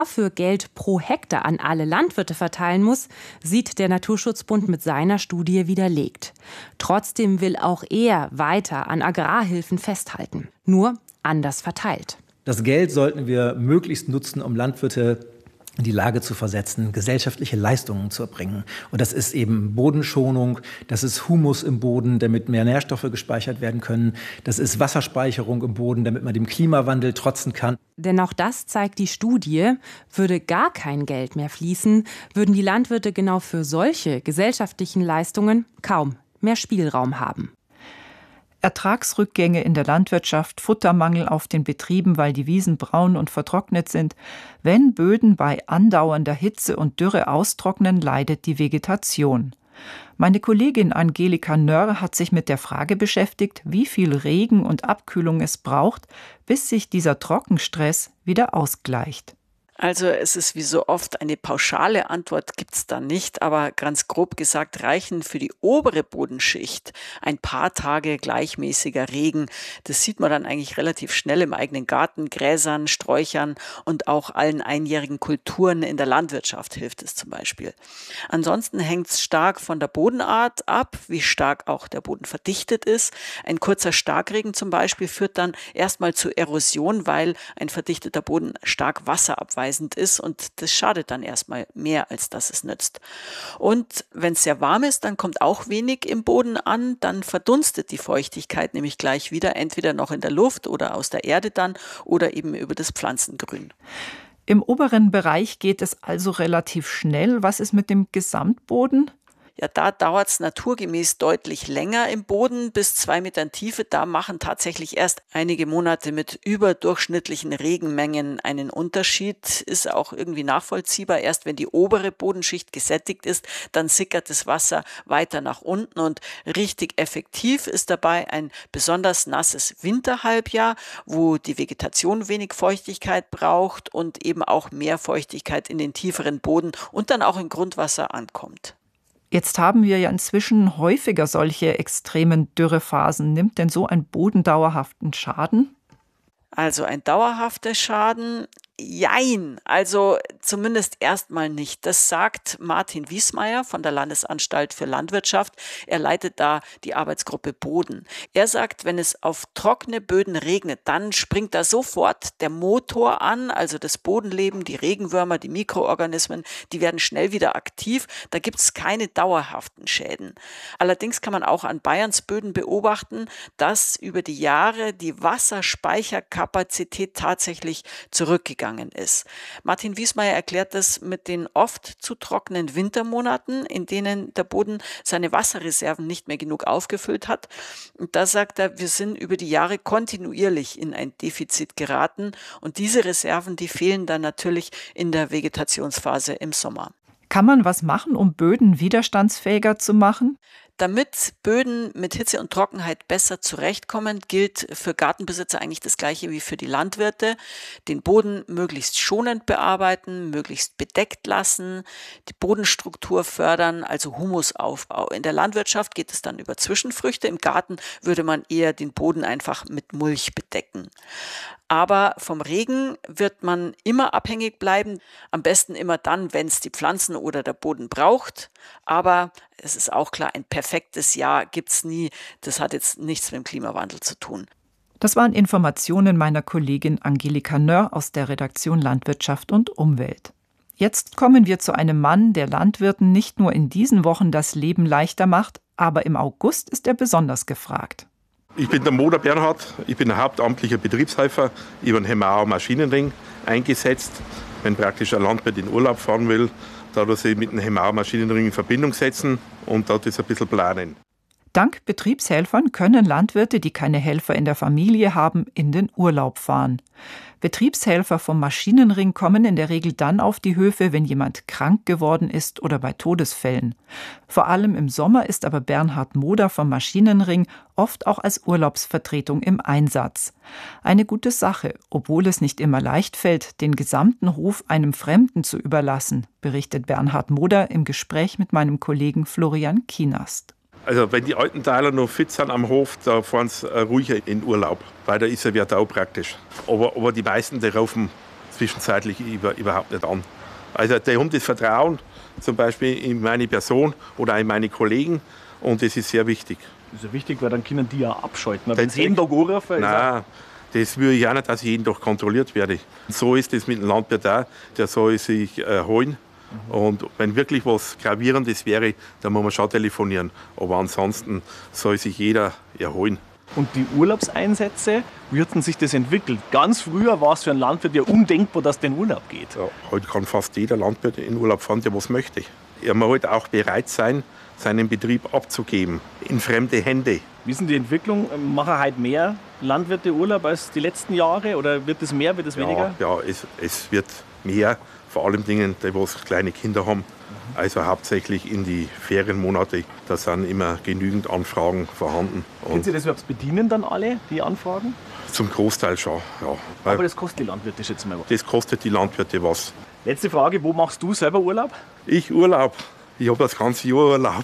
dafür Geld pro Hektar an alle Landwirte verteilen muss, sieht der Naturschutzbund mit seiner Studie widerlegt. Trotzdem will auch er weiter an Agrarhilfen festhalten, nur anders verteilt. Das Geld sollten wir möglichst nutzen, um Landwirte in die Lage zu versetzen, gesellschaftliche Leistungen zu erbringen. Und das ist eben Bodenschonung, das ist Humus im Boden, damit mehr Nährstoffe gespeichert werden können, das ist Wasserspeicherung im Boden, damit man dem Klimawandel trotzen kann. Denn auch das zeigt die Studie, würde gar kein Geld mehr fließen, würden die Landwirte genau für solche gesellschaftlichen Leistungen kaum mehr Spielraum haben. Ertragsrückgänge in der Landwirtschaft, Futtermangel auf den Betrieben, weil die Wiesen braun und vertrocknet sind. Wenn Böden bei andauernder Hitze und Dürre austrocknen, leidet die Vegetation. Meine Kollegin Angelika Nörr hat sich mit der Frage beschäftigt, wie viel Regen und Abkühlung es braucht, bis sich dieser Trockenstress wieder ausgleicht. Also es ist wie so oft, eine pauschale Antwort gibt es da nicht, aber ganz grob gesagt reichen für die obere Bodenschicht ein paar Tage gleichmäßiger Regen. Das sieht man dann eigentlich relativ schnell im eigenen Garten, Gräsern, Sträuchern und auch allen einjährigen Kulturen in der Landwirtschaft hilft es zum Beispiel. Ansonsten hängt es stark von der Bodenart ab, wie stark auch der Boden verdichtet ist. Ein kurzer Starkregen zum Beispiel führt dann erstmal zu Erosion, weil ein verdichteter Boden stark wasserabweisend ist und das schadet dann erstmal mehr, als dass es nützt. Und wenn es sehr warm ist, dann kommt auch wenig im Boden an, dann verdunstet die Feuchtigkeit nämlich gleich wieder, entweder noch in der Luft oder aus der Erde dann oder eben über das Pflanzengrün. Im oberen Bereich geht es also relativ schnell. Was ist mit dem Gesamtboden? Ja, da dauert es naturgemäß deutlich länger im Boden, bis 2 Metern Tiefe. Da machen tatsächlich erst einige Monate mit überdurchschnittlichen Regenmengen einen Unterschied. Ist auch irgendwie nachvollziehbar. Erst wenn die obere Bodenschicht gesättigt ist, dann sickert das Wasser weiter nach unten. Und richtig effektiv ist dabei ein besonders nasses Winterhalbjahr, wo die Vegetation wenig Feuchtigkeit braucht und eben auch mehr Feuchtigkeit in den tieferen Boden und dann auch im Grundwasser ankommt. Jetzt haben wir ja inzwischen häufiger solche extremen Dürrephasen. Nimmt denn so ein Boden dauerhaften Schaden? Also ein dauerhafter Schaden? Jein, also zumindest erstmal nicht. Das sagt Martin Wiesmeier von der Landesanstalt für Landwirtschaft. Er leitet da die Arbeitsgruppe Boden. Er sagt, wenn es auf trockene Böden regnet, dann springt da sofort der Motor an, also das Bodenleben, die Regenwürmer, die Mikroorganismen, die werden schnell wieder aktiv. Da gibt es keine dauerhaften Schäden. Allerdings kann man auch an Bayerns Böden beobachten, dass über die Jahre die Wasserspeicherkapazität tatsächlich zurückgegangen ist. Martin Wiesmeier erklärt das mit den oft zu trockenen Wintermonaten, in denen der Boden seine Wasserreserven nicht mehr genug aufgefüllt hat. Und da sagt er, wir sind über die Jahre kontinuierlich in ein Defizit geraten und diese Reserven, die fehlen dann natürlich in der Vegetationsphase im Sommer. Kann man was machen, um Böden widerstandsfähiger zu machen? Damit Böden mit Hitze und Trockenheit besser zurechtkommen, gilt für Gartenbesitzer eigentlich das Gleiche wie für die Landwirte. Den Boden möglichst schonend bearbeiten, möglichst bedeckt lassen, die Bodenstruktur fördern, also Humusaufbau. In der Landwirtschaft geht es dann über Zwischenfrüchte. Im Garten würde man eher den Boden einfach mit Mulch bedecken. Aber vom Regen wird man immer abhängig bleiben. Am besten immer dann, wenn es die Pflanzen oder der Boden braucht. Aber es ist auch klar, ein perfektes Jahr gibt es nie. Das hat jetzt nichts mit dem Klimawandel zu tun. Das waren Informationen meiner Kollegin Angelika Nörr aus der Redaktion Landwirtschaft und Umwelt. Jetzt kommen wir zu einem Mann, der Landwirten nicht nur in diesen Wochen das Leben leichter macht, aber im August ist er besonders gefragt. Ich bin der Moder Bernhard, ich bin ein hauptamtlicher Betriebshelfer über den Hemauer Maschinenring eingesetzt. Wenn praktisch ein Landwirt in Urlaub fahren will, da er sich mit dem Hemauer Maschinenring in Verbindung setzen und dort das ein bisschen planen. Dank Betriebshelfern können Landwirte, die keine Helfer in der Familie haben, in den Urlaub fahren. Betriebshelfer vom Maschinenring kommen in der Regel dann auf die Höfe, wenn jemand krank geworden ist oder bei Todesfällen. Vor allem im Sommer ist aber Bernhard Moder vom Maschinenring oft auch als Urlaubsvertretung im Einsatz. Eine gute Sache, obwohl es nicht immer leicht fällt, den gesamten Hof einem Fremden zu überlassen, berichtet Bernhard Moder im Gespräch mit meinem Kollegen Florian Kienast. Also wenn die alten Teiler noch fit sind am Hof, da fahren sie ruhiger in Urlaub, weil da ist ja wer da praktisch. Aber die meisten, die raufen zwischenzeitlich überhaupt nicht an. Also die haben das Vertrauen zum Beispiel in meine Person oder in meine Kollegen und das ist sehr wichtig. Das ist ja wichtig, weil dann können die ja abschalten. Wenn sie jeden Tag anrufen, nein, das will ich auch nicht, dass ich jeden Tag kontrolliert werde. So ist es mit dem Landwirt auch, der soll sich holen. Und wenn wirklich was Gravierendes wäre, dann muss man schon telefonieren. Aber ansonsten soll sich jeder erholen. Und die Urlaubseinsätze, wie hat denn sich das entwickelt? Ganz früher war es für einen Landwirt ja undenkbar, dass der in Urlaub geht. Ja, heute kann fast jeder Landwirt in Urlaub fahren, der was möchte. Er muss halt auch bereit sein, seinen Betrieb abzugeben in fremde Hände. Wie ist denn die Entwicklung? Machen heute mehr Landwirte Urlaub als die letzten Jahre? Oder wird es mehr, wird es weniger? Ja, es wird mehr, vor allem Dingen, die was kleine Kinder haben. Also hauptsächlich in die Ferienmonate, da sind immer genügend Anfragen vorhanden. Können Sie das überhaupt bedienen dann alle, die Anfragen? Zum Großteil schon, ja. Aber das kostet die Landwirte, schätze ich mal. Das kostet die Landwirte was. Letzte Frage, wo machst du selber Urlaub? Ich Urlaub. Ich habe das ganze Jahr Urlaub.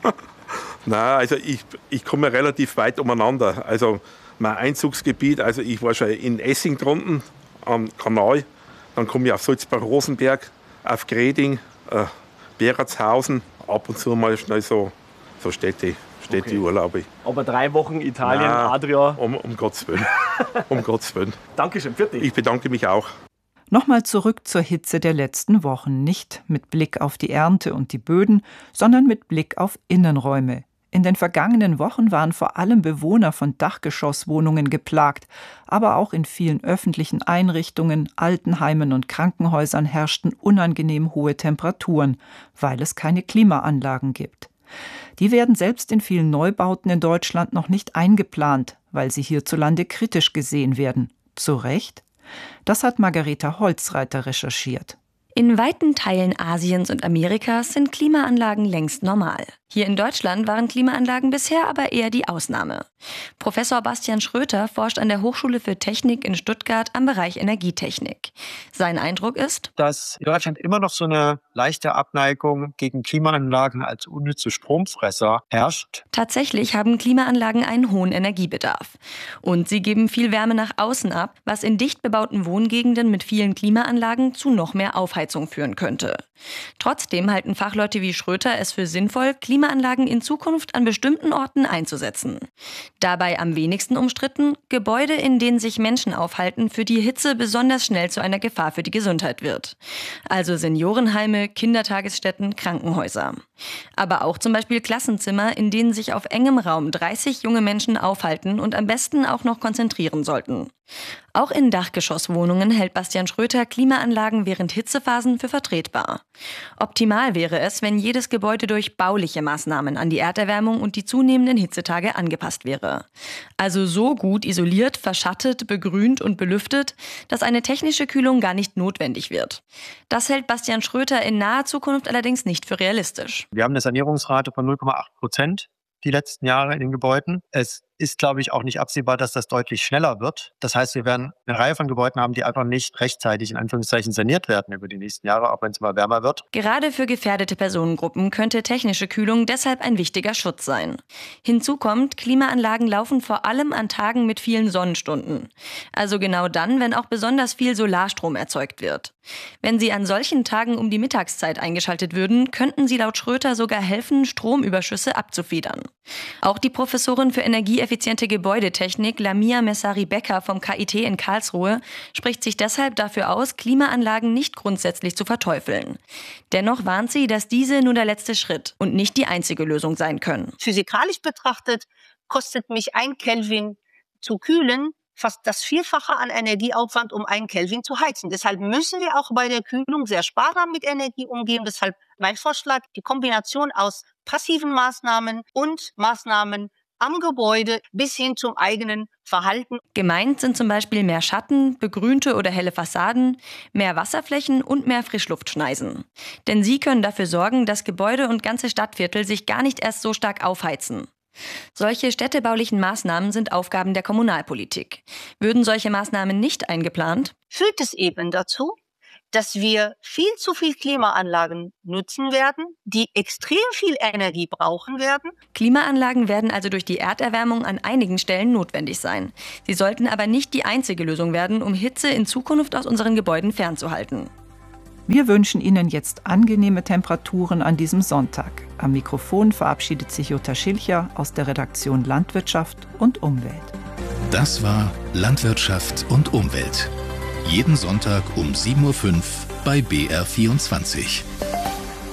Nein, also ich komme relativ weit umeinander. Also mein Einzugsgebiet, also ich war schon in Essing drunten am Kanal. Dann komme ich auf Salzburg-Rosenberg, auf Greding, Beratshausen, ab und zu mal schnell so Städte okay. Urlaube. Aber 3 Wochen Italien, nein, Adria? Um Gottes Willen. Um Gottes Willen. Dankeschön, für dich. Ich bedanke mich auch. Nochmal zurück zur Hitze der letzten Wochen. Nicht mit Blick auf die Ernte und die Böden, sondern mit Blick auf Innenräume. In den vergangenen Wochen waren vor allem Bewohner von Dachgeschosswohnungen geplagt, aber auch in vielen öffentlichen Einrichtungen, Altenheimen und Krankenhäusern herrschten unangenehm hohe Temperaturen, weil es keine Klimaanlagen gibt. Die werden selbst in vielen Neubauten in Deutschland noch nicht eingeplant, weil sie hierzulande kritisch gesehen werden. Zu Recht? Das hat Margareta Holzreiter recherchiert. In weiten Teilen Asiens und Amerikas sind Klimaanlagen längst normal. Hier in Deutschland waren Klimaanlagen bisher aber eher die Ausnahme. Professor Bastian Schröter forscht an der Hochschule für Technik in Stuttgart am Bereich Energietechnik. Sein Eindruck ist, dass in Deutschland immer noch so eine leichte Abneigung gegen Klimaanlagen als unnütze Stromfresser herrscht. Tatsächlich haben Klimaanlagen einen hohen Energiebedarf. Und sie geben viel Wärme nach außen ab, was in dicht bebauten Wohngegenden mit vielen Klimaanlagen zu noch mehr Aufheizung führen könnte. Trotzdem halten Fachleute wie Schröter es für sinnvoll, Klimaanlagen in Zukunft an bestimmten Orten einzusetzen. Dabei am wenigsten umstritten Gebäude, in denen sich Menschen aufhalten, für die Hitze besonders schnell zu einer Gefahr für die Gesundheit wird. Also Seniorenheime, Kindertagesstätten, Krankenhäuser. Aber auch zum Beispiel Klassenzimmer, in denen sich auf engem Raum 30 junge Menschen aufhalten und am besten auch noch konzentrieren sollten. Auch in Dachgeschosswohnungen hält Bastian Schröter Klimaanlagen während Hitzephasen für vertretbar. Optimal wäre es, wenn jedes Gebäude durch bauliche Maßnahmen an die Erderwärmung und die zunehmenden Hitzetage angepasst wäre. Also so gut isoliert, verschattet, begrünt und belüftet, dass eine technische Kühlung gar nicht notwendig wird. Das hält Bastian Schröter in naher Zukunft allerdings nicht für realistisch. Wir haben eine Sanierungsrate von 0,8% die letzten Jahre in den Gebäuden. Es ist, glaube ich, auch nicht absehbar, dass das deutlich schneller wird. Das heißt, wir werden eine Reihe von Gebäuden haben, die einfach nicht rechtzeitig in Anführungszeichen saniert werden über die nächsten Jahre, auch wenn es mal wärmer wird. Gerade für gefährdete Personengruppen könnte technische Kühlung deshalb ein wichtiger Schutz sein. Hinzu kommt, Klimaanlagen laufen vor allem an Tagen mit vielen Sonnenstunden. Also genau dann, wenn auch besonders viel Solarstrom erzeugt wird. Wenn sie an solchen Tagen um die Mittagszeit eingeschaltet würden, könnten sie laut Schröter sogar helfen, Stromüberschüsse abzufedern. Auch die Professorin für energieeffiziente Gebäudetechnik Lamia Messari-Becker vom KIT in Karlsruhe spricht sich deshalb dafür aus, Klimaanlagen nicht grundsätzlich zu verteufeln. Dennoch warnt sie, dass diese nur der letzte Schritt und nicht die einzige Lösung sein können. Physikalisch betrachtet kostet mich 1 Kelvin zu kühlen fast das Vielfache an Energieaufwand, um 1 Kelvin zu heizen. Deshalb müssen wir auch bei der Kühlung sehr sparsam mit Energie umgehen. Deshalb mein Vorschlag, die Kombination aus passiven Maßnahmen und Maßnahmen am Gebäude bis hin zum eigenen Verhalten. Gemeint sind zum Beispiel mehr Schatten, begrünte oder helle Fassaden, mehr Wasserflächen und mehr Frischluftschneisen. Denn sie können dafür sorgen, dass Gebäude und ganze Stadtviertel sich gar nicht erst so stark aufheizen. Solche städtebaulichen Maßnahmen sind Aufgaben der Kommunalpolitik. Würden solche Maßnahmen nicht eingeplant, führt es eben dazu, dass wir viel zu viel Klimaanlagen nutzen werden, die extrem viel Energie brauchen werden. Klimaanlagen werden also durch die Erderwärmung an einigen Stellen notwendig sein. Sie sollten aber nicht die einzige Lösung werden, um Hitze in Zukunft aus unseren Gebäuden fernzuhalten. Wir wünschen Ihnen jetzt angenehme Temperaturen an diesem Sonntag. Am Mikrofon verabschiedet sich Jutta Schilcher aus der Redaktion Landwirtschaft und Umwelt. Das war Landwirtschaft und Umwelt. Jeden Sonntag um 7:05 Uhr bei BR24.